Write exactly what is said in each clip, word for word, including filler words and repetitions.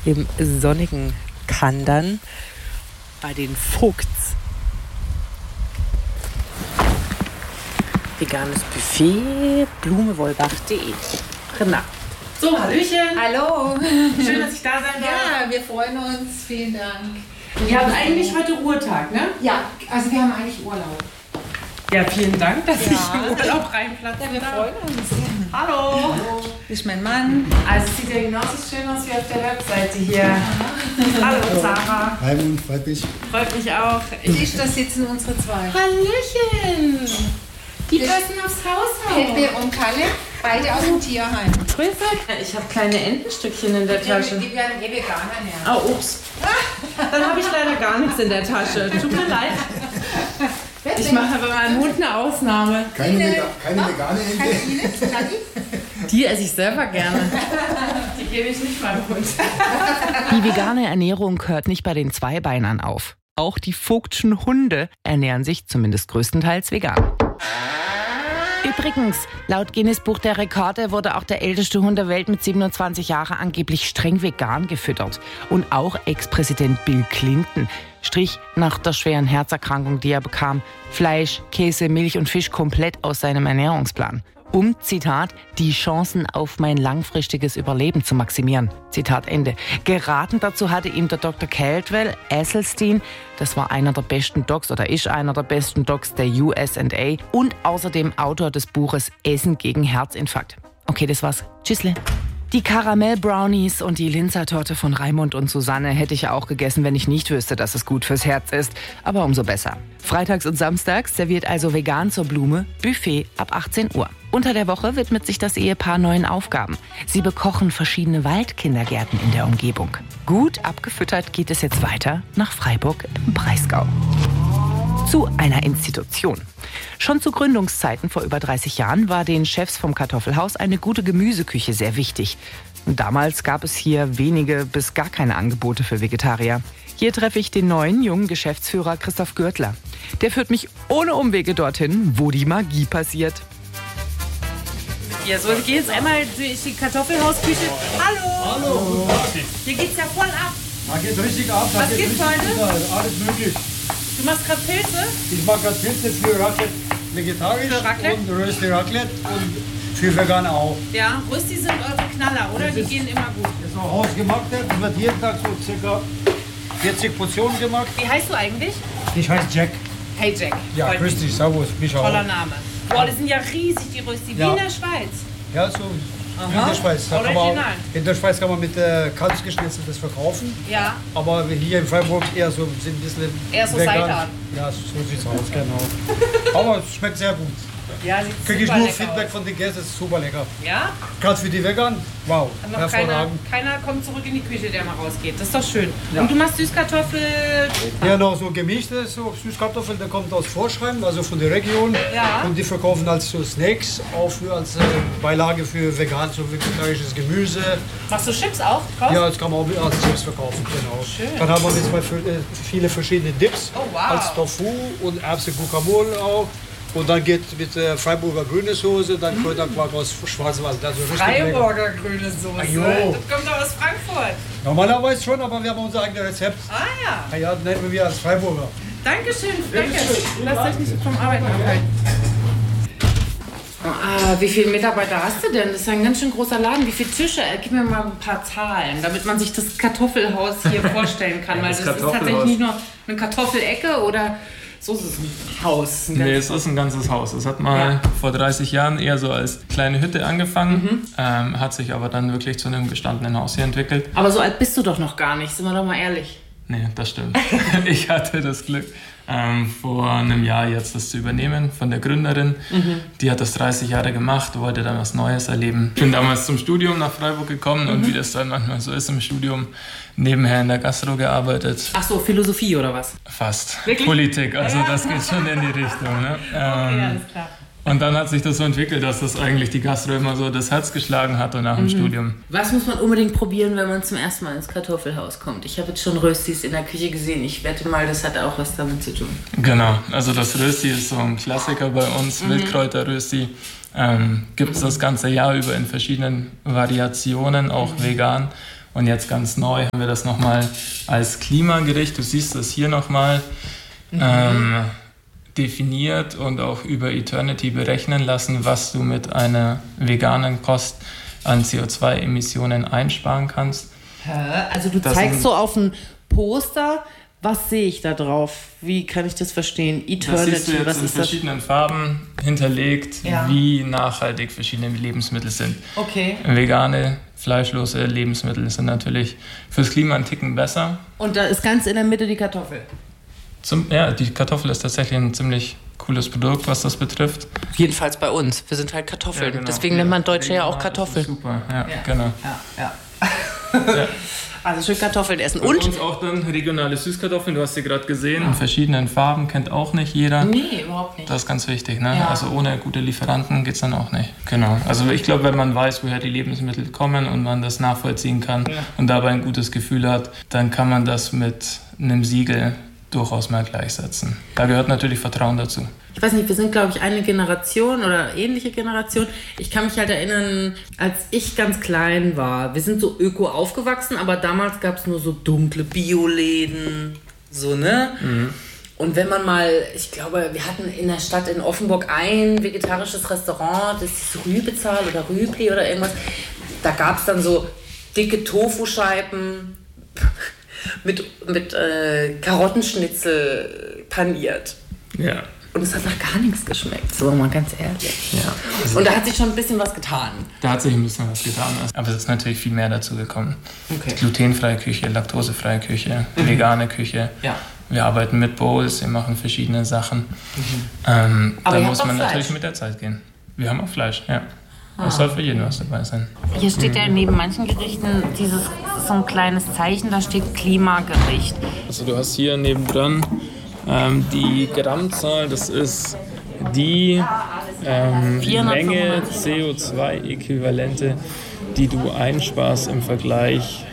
im sonnigen Kandern bei den Vogts. Veganes Buffet, blumewollbach punkt de. Genau. So, Hallöchen. Hallo. Schön, dass ich da sein darf. Ja, wir freuen uns. Vielen Dank. Ihr habt eigentlich heute Ruhetag, ne? Ja, also wir haben eigentlich Urlaub. Ja, vielen Dank, dass Ja. ich im Urlaub reinplatze. Ja, wir freuen uns. Hallo. Hallo. Das ist mein Mann. Also es sieht ja genauso schön aus wie auf der Webseite hier. Ja. Hallo Sarah. Hi, und freut mich. Freut mich auch. Ich, da sitzen unsere zwei. Hallöchen. Die passen aufs Haus. Pepe und Kalle, beide aus dem Tierheim. Grüße. Ich habe kleine Entenstückchen in der Tasche. Die werden eh Veganer ernähren. Oh, ups. Dann habe ich leider gar nichts in der Tasche. Tut mir leid. Ich mache bei meinem Hund eine Ausnahme. Keine, Vega keine vegane Ente. Die esse ich selber gerne. Die gebe ich nicht meinem Hund. Die vegane Ernährung hört nicht bei den Zweibeinern auf. Auch die Vogtschen Hunde ernähren sich zumindest größtenteils vegan. Übrigens, laut Guinness Buch der Rekorde wurde auch der älteste Hund der Welt mit siebenundzwanzig Jahren angeblich streng vegan gefüttert. Und auch Ex-Präsident Bill Clinton strich nach der schweren Herzerkrankung, die er bekam, Fleisch, Käse, Milch und Fisch komplett aus seinem Ernährungsplan. Um, Zitat, die Chancen auf mein langfristiges Überleben zu maximieren. Zitat Ende. Geraten dazu hatte ihm der Doktor Caldwell Esselstyn, das war einer der besten Docs oder ist einer der besten Docs der U S A und außerdem Autor des Buches Essen gegen Herzinfarkt. Okay, das war's. Tschüssle. Die Karamell-Brownies und die Linzertorte von Raimund und Susanne hätte ich auch gegessen, wenn ich nicht wüsste, dass es gut fürs Herz ist. Aber umso besser. Freitags und samstags serviert also vegan zur Blume Buffet ab achtzehn Uhr. Unter der Woche widmet sich das Ehepaar neuen Aufgaben. Sie bekochen verschiedene Waldkindergärten in der Umgebung. Gut abgefüttert geht es jetzt weiter nach Freiburg im Breisgau. Zu einer Institution. Schon zu Gründungszeiten vor über dreißig Jahren war den Chefs vom Kartoffelhaus eine gute Gemüseküche sehr wichtig. Damals gab es hier wenige bis gar keine Angebote für Vegetarier. Hier treffe ich den neuen jungen Geschäftsführer Christoph Gürtler. Der führt mich ohne Umwege dorthin, wo die Magie passiert. Ja, so, ich gehe jetzt einmal durch die Kartoffelhausküche. Hallo! Hallo. Hier geht's ja voll ab. Da geht richtig ab. Da Was geht gibt's richtig heute? überall. Alles möglich. Du machst gerade Pilze? Ich mache gerade Pilze für Raclette vegetarisch Für Raclette? und Rösti Raclette und für vegan auch. Ja, Rösti sind eure Knaller, oder? Die gehen immer gut. Das ist auch hausgemacht. Das wird jeden Tag so circa vierzig Portionen gemacht. Wie heißt du eigentlich? Ich heiße Jack. Hey Jack. Ja, Freut grüß mich. dich. Servus. Mich auch. Toller Name. Boah, die sind ja riesig, die Rösti. Wie Ja. in der Schweiz. Ja, so in der Schweiz. Da kann man, Original. in der Schweiz kann man mit äh, Kalbsgeschnitzeltes verkaufen. Ja. Aber wir hier in Freiburg eher so sind ein bisschen Eher so vegan. Seitan. Ja, so sieht's aus, genau. Aber es schmeckt sehr gut. Ja, sieht Kriege ich super nur lecker Feedback aus. von den Gästen, es ist super lecker. Ja? Gerade für die Vegan, wow, Hat noch keiner, hervorragend. keiner kommt zurück in die Küche, der mal rausgeht. Das ist doch schön. Ja. Und du machst Süßkartoffel. Ja, noch so gemischte so Süßkartoffeln, der kommt aus Vorschheim, also von der Region. Ja. Und die verkaufen als so Snacks, auch für, als äh, Beilage für vegan, so vegetarisches Gemüse. Machst du Chips auch drauf? Ja, das kann man auch als Chips verkaufen, genau. Schön. Dann haben wir mit zwei, äh, viele verschiedene Dips, Oh, wow. als Tofu und Erbse Guacamole auch. Und dann geht mit äh, Freiburger grüne Soße, dann Kräuterquark aus Schwarzwald. Also richtig lecker. Freiburger grüne Soße. Ah, jo. Das kommt doch aus Frankfurt. Normalerweise schon, aber wir haben unser eigenes Rezept. Ah ja. Na ja, nennen wir als Freiburger. Dankeschön. Danke. Lasst euch nicht vom Arbeiten abhalten. Ah, wie viele Mitarbeiter hast du denn? Das ist ein ganz schön großer Laden. Wie viele Tische? Äh, Gib mir mal ein paar Zahlen, damit man sich das Kartoffelhaus hier vorstellen kann. Weil das, das ist tatsächlich nicht nur eine Kartoffelecke oder so ist es ein Haus. Ein Nee, es ist ein ganzes Haus. Es hat mal Ja. vor dreißig Jahren eher so als kleine Hütte angefangen, ähm, hat sich aber dann wirklich zu einem gestandenen Haus hier entwickelt. Aber so alt bist du doch noch gar nicht, sind wir doch mal ehrlich. Nee, das stimmt. Ich hatte das Glück, ähm, vor einem Jahr jetzt das zu übernehmen von der Gründerin. Mhm. Die hat das dreißig Jahre gemacht, wollte dann was Neues erleben. Ich bin damals zum Studium nach Freiburg gekommen mhm. und wie das dann manchmal so ist im Studium, nebenher in der Gastro gearbeitet. Ach so, Philosophie oder was? Fast. Wirklich? Politik, also Ja. das geht schon in die Richtung. Ne? Okay, Ähm, alles klar. Und dann hat sich das so entwickelt, dass das eigentlich die Gastro immer so das Herz geschlagen hat und nach dem Studium. Was muss man unbedingt probieren, wenn man zum ersten Mal ins Kartoffelhaus kommt? Ich habe jetzt schon Röstis in der Küche gesehen. Ich wette mal, das hat auch was damit zu tun. Genau, also das Rösti ist so ein Klassiker bei uns, mhm. Wildkräuterrösti. Ähm, Gibt es das ganze Jahr über in verschiedenen Variationen, auch mhm. vegan. Und jetzt ganz neu haben wir das nochmal als Klimagericht, du siehst das hier nochmal, mhm. ähm, definiert und auch über Eternity berechnen lassen, was du mit einer veganen Kost an C O zwei Emissionen einsparen kannst. Also du das zeigst so auf ein Poster, was sehe ich da drauf? Wie kann ich das verstehen? Eternity, das siehst du jetzt was in ist verschiedenen das? Farben hinterlegt, ja. wie nachhaltig verschiedene Lebensmittel sind. Okay. Vegane, fleischlose Lebensmittel sind natürlich fürs Klima einen Ticken besser. Und da ist ganz in der Mitte die Kartoffel. Zum, ja, die Kartoffel ist tatsächlich ein ziemlich cooles Produkt, was das betrifft. Jedenfalls bei uns. Wir sind halt Kartoffeln. Ja, genau. Deswegen nennt man Deutsche ja auch Kartoffel. Super, ja, ja. genau. Ja, ja. ja. Also schön Kartoffeln essen. Und? Und uns auch dann regionale Süßkartoffeln, du hast sie gerade gesehen, ja. in verschiedenen Farben, kennt auch nicht jeder. Nee, überhaupt nicht. Das ist ganz wichtig, ne? Ja. Also ohne gute Lieferanten geht es dann auch nicht. Genau. Also ich glaube, wenn man weiß, woher die Lebensmittel kommen und man das nachvollziehen kann ja. und dabei ein gutes Gefühl hat, dann kann man das mit einem Siegel durchaus mal gleichsetzen. Da gehört natürlich Vertrauen dazu. Ich weiß nicht, wir sind, glaube ich, eine Generation oder ähnliche Generation. Ich kann mich halt erinnern, als ich ganz klein war, wir sind so öko aufgewachsen, aber damals gab es nur so dunkle Bioläden, so, ne? Mhm. Und wenn man mal, ich glaube, wir hatten in der Stadt in Offenburg ein vegetarisches Restaurant, das ist Rübezahl oder Rübli oder irgendwas, da gab es dann so dicke Tofuscheiben mit, mit äh, Karottenschnitzel paniert. Ja. Und es hat nach gar nichts geschmeckt, so mal ganz ehrlich. Ja. Also und da hat sich schon ein bisschen was getan. Da hat sich ein bisschen was getan, aber es ist natürlich viel mehr dazu gekommen. Okay. Glutenfreie Küche, laktosefreie Küche, mhm. vegane Küche. Ja. Wir arbeiten mit Bowls, wir machen verschiedene Sachen. Mhm. Ähm, da muss man natürlich mit der Zeit gehen. Wir haben auch Fleisch, ja. Ah. Es soll für jeden was dabei sein. Hier steht ja neben manchen Gerichten dieses so ein kleines Zeichen, da steht Klimagericht. Also du hast hier nebendran ähm, die Grammzahl, das ist die ähm, Menge C O zwei Äquivalente, die du einsparst im Vergleich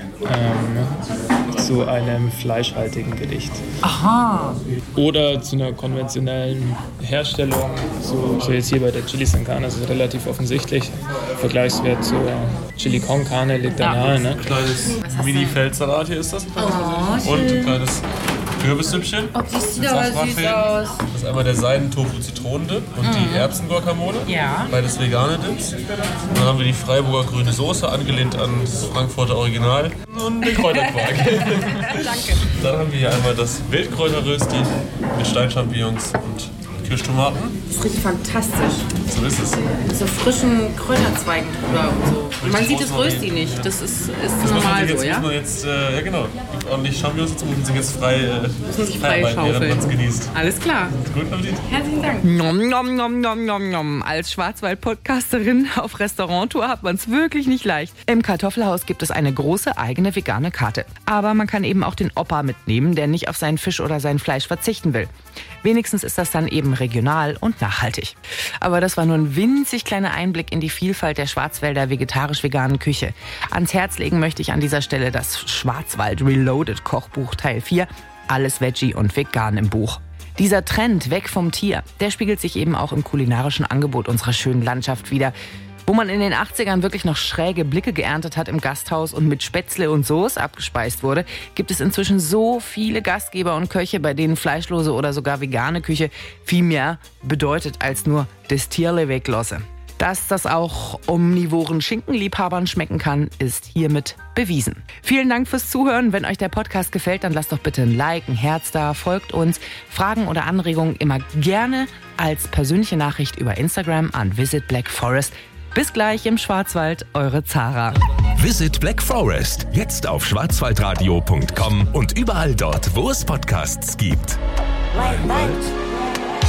ähm, zu einem fleischhaltigen Gericht. Aha. Oder zu einer konventionellen Herstellung, so, so jetzt hier bei der Chili San Carne, das ist relativ offensichtlich. Vergleichswert zur Chili con Carne liegt da nahe. Ne? Ein kleines Mini-Feldsalat hier ist das. Oh, und ein kleines Kürbissüppchen. Oh, das sieht aber süß aus. Das ist einmal der Seiden-Tofu-Zitronendip und mhm. die Erbsen-Guacamole. Ja. Beides vegane Dips. Dann haben wir die Freiburger grüne Soße, angelehnt an das Frankfurter Original. Und den Kräuterquark. Danke. Dann haben wir hier einmal das Wildkräuterrösti mit Steinchampignons und Kirschtomaten. Das riecht fantastisch. So ist es. Mit so frischen Kräuterzweigen drüber und so. Und man sieht das Rösti nicht. Das ist, ist das normal jetzt, so, ja? Muss man jetzt, äh, ja genau, ordentlich Champignons dazu müssen Sie jetzt frei, äh, müssen sich frei schaufeln, während man es genießt. Alles klar. Guten Appetit. Herzlichen Dank. Nom, nom, nom, nom, nom, nom. Als Schwarzwald-Podcasterin auf Restauranttour hat man es wirklich nicht leicht. Im Kartoffelhaus gibt es eine große eigene vegane Karte. Aber man kann eben auch den Opa mitnehmen, der nicht auf seinen Fisch oder sein Fleisch verzichten will. Wenigstens ist das dann eben regional und nachhaltig. Aber das war nur ein winzig kleiner Einblick in die Vielfalt der Schwarzwälder vegetarisch-veganen Küche. Ans Herz legen möchte ich an dieser Stelle das Schwarzwald Reloaded Kochbuch Teil vier. Alles Veggie und vegan im Buch. Dieser Trend weg vom Tier, der spiegelt sich eben auch im kulinarischen Angebot unserer schönen Landschaft wider. Wo man in den achtzigern wirklich noch schräge Blicke geerntet hat im Gasthaus und mit Spätzle und Soße abgespeist wurde, gibt es inzwischen so viele Gastgeber und Köche, bei denen fleischlose oder sogar vegane Küche viel mehr bedeutet als nur das Tierle weglassen. Dass das auch omnivoren Schinkenliebhabern schmecken kann, ist hiermit bewiesen. Vielen Dank fürs Zuhören. Wenn euch der Podcast gefällt, dann lasst doch bitte ein Like, ein Herz da, folgt uns. Fragen oder Anregungen immer gerne als persönliche Nachricht über Instagram an Visit Black Forest. Bis gleich im Schwarzwald, eure Zara. Visit Black Forest, jetzt auf schwarzwaldradio punkt com und überall dort, wo es Podcasts gibt. Like, like.